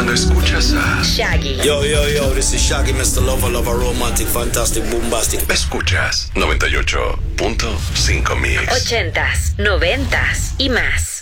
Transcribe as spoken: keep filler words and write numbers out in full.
cuando escuchas a Shaggy. Yo, yo, yo, this is Shaggy, mister Lover, Lover, Romantic, Fantastic, Bombastic. Escuchas noventa y ocho punto cinco Mix. Ochentas, noventas y más.